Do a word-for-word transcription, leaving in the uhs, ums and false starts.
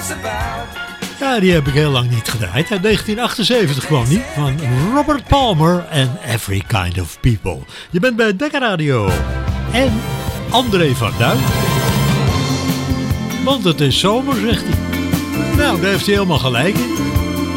Ja, die heb ik heel lang niet gedraaid. Uit negentien achtenzeventig kwam die. Van Robert Palmer en Every Kind of People. Je bent bij Dekka Radio. En André van Duin. Want het is zomer, zegt hij. Nou, daar heeft hij helemaal gelijk in.